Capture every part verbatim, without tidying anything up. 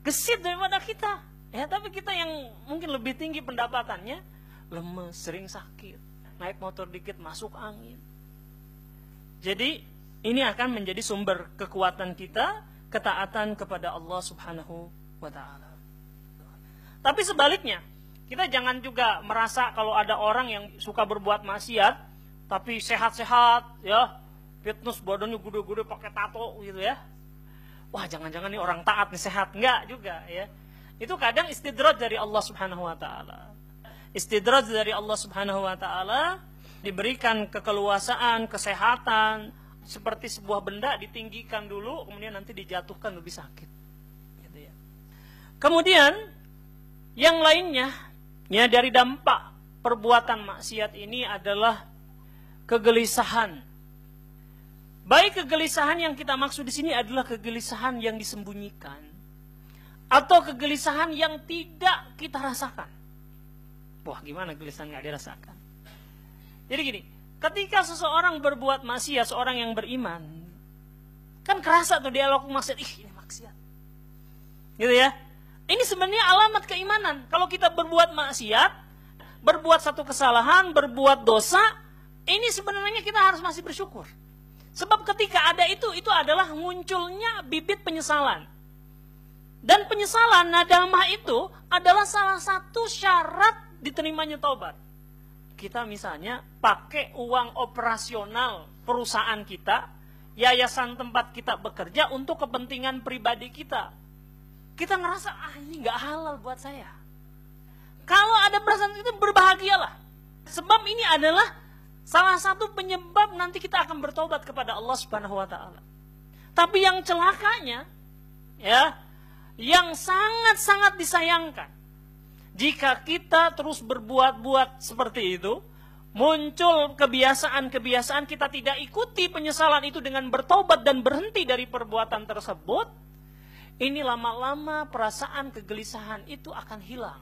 gesit daripada kita. Ya, tapi kita yang mungkin lebih tinggi pendapatannya, lemes, sering sakit, naik motor dikit masuk angin. Jadi ini akan menjadi sumber kekuatan kita, ketaatan kepada Allah Subhanahu wa ta'ala. Tapi sebaliknya, kita jangan juga merasa kalau ada orang yang suka berbuat maksiat tapi sehat-sehat, ya, fitness, badannya gede-gede pakai tato gitu ya. Wah, jangan-jangan nih orang taat nih, sehat. Enggak juga ya. Itu kadang istidraj dari Allah Subhanahu wa ta'ala. Istidraj dari Allah Subhanahu wa ta'ala, diberikan kekeluasaan, kesehatan, seperti sebuah benda ditinggikan dulu, kemudian nanti dijatuhkan lebih sakit. Gitu ya. Kemudian yang lainnya, ya, dari dampak perbuatan maksiat ini adalah kegelisahan. Baik kegelisahan yang kita maksud di sini adalah kegelisahan yang disembunyikan, atau kegelisahan yang tidak kita rasakan. Wah, gimana kegelisahan nggak dirasakan? Jadi gini, ketika seseorang berbuat maksiat, seorang yang beriman, kan kerasa tuh dialog maksiat, ih ini maksiat, gitu ya. Ini sebenarnya alamat keimanan. Kalau kita berbuat maksiat, berbuat satu kesalahan, berbuat dosa, ini sebenarnya kita harus masih bersyukur. Sebab ketika ada itu, itu adalah munculnya bibit penyesalan. Dan penyesalan, nadamah itu adalah salah satu syarat diterimanya taubat. Kita misalnya pakai uang operasional perusahaan kita, yayasan tempat kita bekerja untuk kepentingan pribadi kita. Kita ngerasa, ah ini gak halal buat saya. Kalau ada perasaan itu, berbahagialah. Sebab ini adalah salah satu penyebab nanti kita akan bertobat kepada Allah Subhanahu wa ta'ala. Tapi yang celakanya, ya, yang sangat-sangat disayangkan, jika kita terus berbuat-buat seperti itu, muncul kebiasaan-kebiasaan, kita tidak ikuti penyesalan itu dengan bertobat dan berhenti dari perbuatan tersebut, ini lama-lama perasaan kegelisahan itu akan hilang.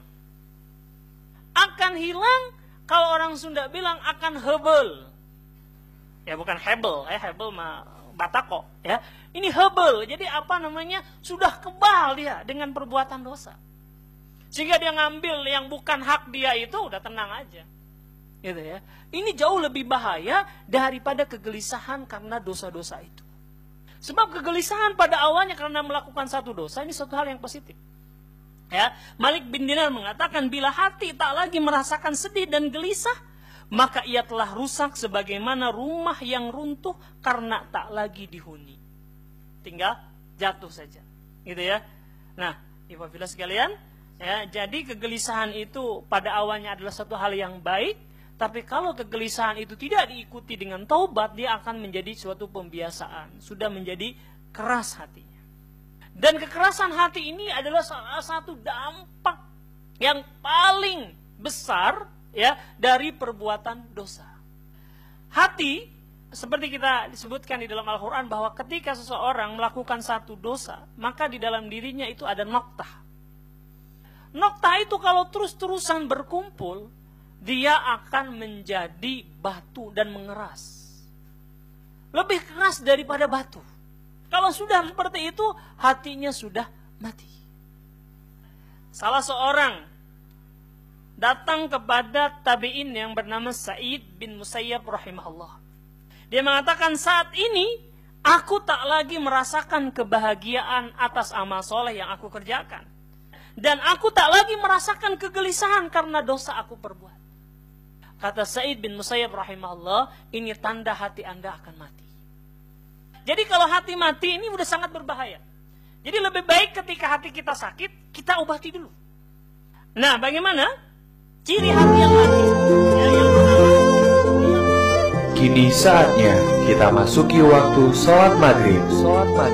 Akan hilang, kalau orang Sunda bilang akan hebel. Ya bukan hebel, ya hebel mah batako, ya. Ini hebel, jadi apa namanya, sudah kebal dia dengan perbuatan dosa. Sehingga dia ngambil yang bukan hak dia itu, udah tenang aja. Gitu ya. Ini jauh lebih bahaya daripada kegelisahan karena dosa-dosa itu. Sebab kegelisahan pada awalnya karena melakukan satu dosa, ini suatu hal yang positif. Ya, Malik bin Dinar mengatakan, bila hati tak lagi merasakan sedih dan gelisah, maka ia telah rusak sebagaimana rumah yang runtuh karena tak lagi dihuni. Tinggal jatuh saja, gitu ya. Nah, ibu-ibu sekalian, ya, jadi kegelisahan itu pada awalnya adalah satu hal yang baik, tapi kalau kegelisahan itu tidak diikuti dengan taubat, dia akan menjadi suatu pembiasaan, sudah menjadi keras hatinya. Dan kekerasan hati ini adalah salah satu dampak yang paling besar, ya, dari perbuatan dosa. Hati, seperti kita disebutkan di dalam Al-Quran, bahwa ketika seseorang melakukan satu dosa, maka di dalam dirinya itu ada noktah. Noktah itu kalau terus-terusan berkumpul, dia akan menjadi batu dan mengeras. Lebih keras daripada batu. Kalau sudah seperti itu, hatinya sudah mati. Salah seorang datang kepada tabi'in yang bernama Sa'id bin Musayyab rahimahullah. Dia mengatakan, saat ini aku tak lagi merasakan kebahagiaan atas amal soleh yang aku kerjakan. Dan aku tak lagi merasakan kegelisahan karena dosa aku perbuat. Kata Sa'id bin Musayyab rahimahullah, ini tanda hati Anda akan mati. Jadi kalau hati mati ini udah sangat berbahaya. Jadi lebih baik ketika hati kita sakit, kita obati dulu. Nah, bagaimana ciri hati yang mati? Ya, yang Kini saatnya kita masuki waktu sholat maghrib. Sholat maghrib.